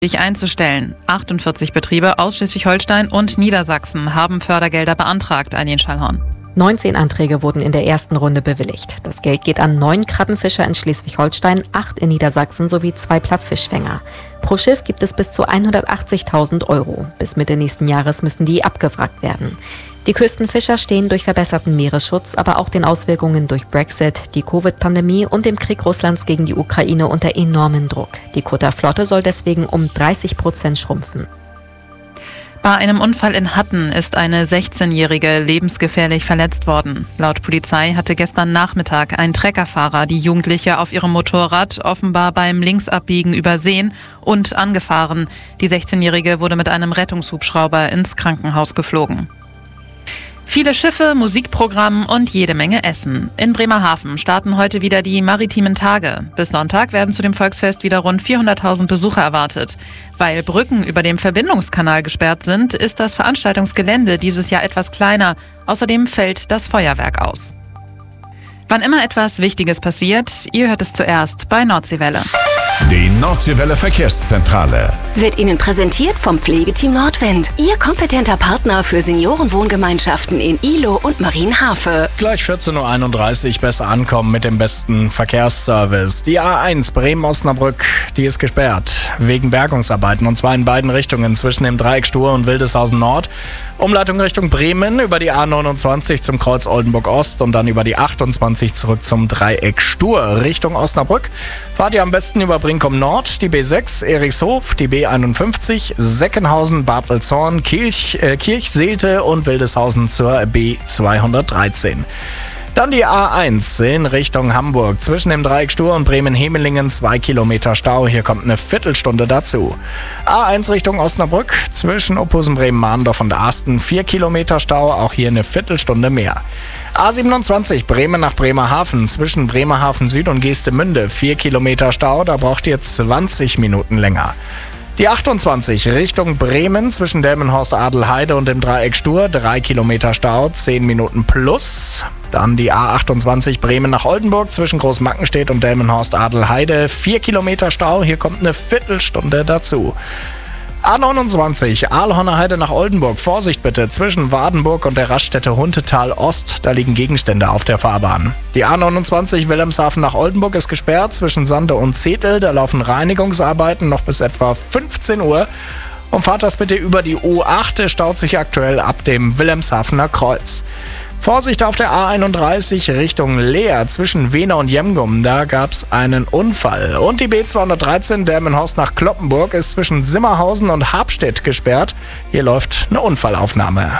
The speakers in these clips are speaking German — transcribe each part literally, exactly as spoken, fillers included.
einzustellen. achtundvierzig Betriebe aus Schleswig-Holstein und Niedersachsen haben Fördergelder beantragt, Eileen Schallhorn. neunzehn Anträge wurden in der ersten Runde bewilligt. Das Geld geht an neun Krabbenfischer in Schleswig-Holstein, acht in Niedersachsen sowie zwei Plattfischfänger. Pro Schiff gibt es bis zu hundertachtzigtausend Euro. Bis Mitte nächsten Jahres müssen die abgewrackt werden. Die Küstenfischer stehen durch verbesserten Meeresschutz, aber auch den Auswirkungen durch Brexit, die Covid-Pandemie und dem Krieg Russlands gegen die Ukraine unter enormen Druck. Die Kutterflotte soll deswegen um dreißig Prozent schrumpfen. Bei einem Unfall in Hatten ist eine sechzehnjährige lebensgefährlich verletzt worden. Laut Polizei hatte gestern Nachmittag ein Treckerfahrer die Jugendliche auf ihrem Motorrad offenbar beim Linksabbiegen übersehen und angefahren. Die sechzehnjährige wurde mit einem Rettungshubschrauber ins Krankenhaus geflogen. Viele Schiffe, Musikprogramm und jede Menge Essen. In Bremerhaven starten heute wieder die maritimen Tage. Bis Sonntag werden zu dem Volksfest wieder rund vierhunderttausend Besucher erwartet. Weil Brücken über dem Verbindungskanal gesperrt sind, ist das Veranstaltungsgelände dieses Jahr etwas kleiner. Außerdem fällt das Feuerwerk aus. Wann immer etwas Wichtiges passiert, ihr hört es zuerst bei Nordseewelle. Die Nordseewelle Verkehrszentrale wird Ihnen präsentiert vom Pflegeteam Nordwind. Ihr kompetenter Partner für Seniorenwohngemeinschaften in Ihlow und Marienhafe. Gleich vierzehn Uhr einunddreißig, besser ankommen mit dem besten Verkehrsservice. Die A eins Bremen-Osnabrück, die ist gesperrt wegen Bergungsarbeiten und zwar in beiden Richtungen zwischen dem Dreieck Stur und Wildeshausen Nord. Umleitung Richtung Bremen über die A neunundzwanzig zum Kreuz Oldenburg Ost und dann über die achtundzwanzig zurück zum Dreieck Stur Richtung Osnabrück. Fahrt ihr am besten über Brinkum Nord, die B sechs, Erichshof, die B einundfünfzig, Seckenhausen, Bartelzorn, Kirch, äh, Kirchseelte und Wildeshausen zur B zweihundertdreizehn. Dann die A eins in Richtung Hamburg. Zwischen dem Dreieck Stur und Bremen-Hemelingen zwei Kilometer Stau. Hier kommt eine Viertelstunde dazu. A eins Richtung Osnabrück. Zwischen Ophusen, Bremen-Mahndorf und Asten vier Kilometer Stau. Auch hier eine Viertelstunde mehr. A siebenundzwanzig Bremen nach Bremerhaven. Zwischen Bremerhaven Süd und Geestemünde vier Kilometer Stau. Da braucht ihr zwanzig Minuten länger. Die achtundzwanzig Richtung Bremen zwischen Delmenhorst-Adelheide und dem Dreieck Stur, drei Kilometer Stau, zehn Minuten plus. Dann die A achtundzwanzig Bremen nach Oldenburg zwischen Großmackenstedt und Delmenhorst-Adelheide, vier Kilometer Stau, hier kommt eine Viertelstunde dazu. A neunundzwanzig Aalhorner Heide nach Oldenburg, Vorsicht bitte, zwischen Wadenburg und der Raststätte Huntetal Ost, da liegen Gegenstände auf der Fahrbahn. Die A neunundzwanzig Wilhelmshaven nach Oldenburg ist gesperrt, zwischen Sande und Zetel, da laufen Reinigungsarbeiten noch bis etwa fünfzehn Uhr. Und fahrt das bitte über die U acht, der staut sich aktuell ab dem Wilhelmshavener Kreuz. Vorsicht auf der A einunddreißig Richtung Leer zwischen Wehner und Jemgum, da gab's einen Unfall. Und die B zweihundertdreizehn Delmenhorst nach Kloppenburg ist zwischen Simmerhausen und Habstedt gesperrt. Hier läuft eine Unfallaufnahme.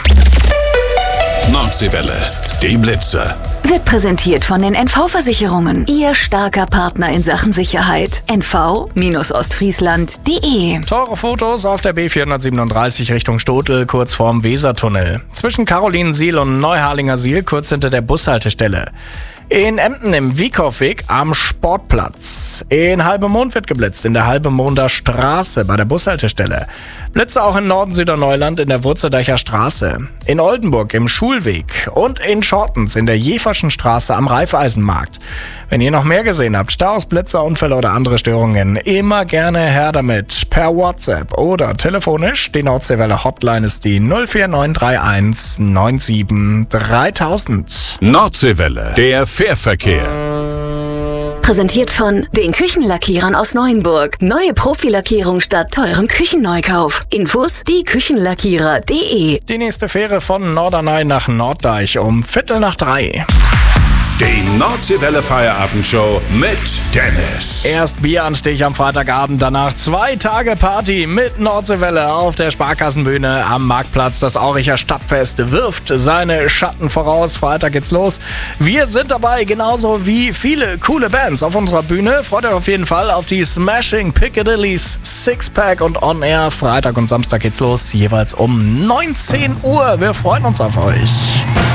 Nordseewelle, die Blitze. Wird präsentiert von den N V-Versicherungen. Ihr starker Partner in Sachen Sicherheit. N V Ostfriesland punkt de. Teure Fotos auf der B vierhundertsiebenunddreißig Richtung Stotel, kurz vorm Wesertunnel. Zwischen Carolinensiel und Neuharlingersiel, kurz hinter der Bushaltestelle. In Emden im Wiekow-Weg am Sportplatz. In Halbemond wird geblitzt, in der Halbemonder Straße bei der Bushaltestelle. Blitze auch in Norden-Süderneuland in der Wurzeldacher Straße. In Oldenburg im Schulweg und in Schortens in der Jeferschen Straße am Raiffeisenmarkt. Wenn ihr noch mehr gesehen habt, Staus, Blitzer, Unfälle oder andere Störungen, immer gerne her damit. Per WhatsApp oder telefonisch. Die Nordseewelle Hotline ist die null vier neun drei eins neun sieben dreitausend. Nordseewelle, der Fährverkehr. Präsentiert von den Küchenlackierern aus Neuenburg. Neue Profilackierung statt teurem Küchenneukauf. Infos die Küchenlackierer punkt de. Die nächste Fähre von Norderney nach Norddeich um Viertel nach drei. Die Nordseewelle Feierabendshow mit Dennis. Erst Bieranstich am Freitagabend, danach zwei Tage Party mit Nordseewelle auf der Sparkassenbühne am Marktplatz. Das Auricher Stadtfest wirft seine Schatten voraus. Freitag geht's los. Wir sind dabei, genauso wie viele coole Bands auf unserer Bühne. Freut euch auf jeden Fall auf die Smashing Piccadillys, Sixpack und On Air. Freitag und Samstag geht's los, jeweils um neunzehn Uhr. Wir freuen uns auf euch.